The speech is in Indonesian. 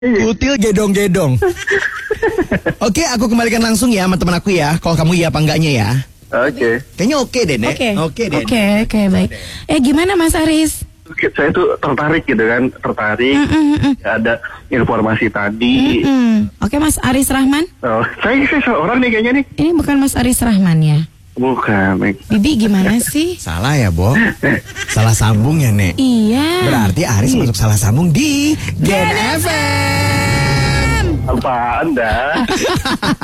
Kutil gedong-gedong. Oke, aku kembalikan langsung ya sama teman aku ya. Kalau kamu iya apa enggaknya ya. Oke. Kayaknya oke deh, Nek. Oke, deh. oke, baik. Gimana Mas Aris? Saya tuh tertarik gitu kan, ada informasi tadi. Oke, Mas Aris Rahman. Oh, saya seorang nih kayaknya nih. Ini bukan Mas Aris Rahman ya? Bukan. Bibi gimana sih? Salah ya, Bo. Salah sambung ya, Nek. Iya. Berarti Aris masuk salah sambung di Gen FM. Apaan dah?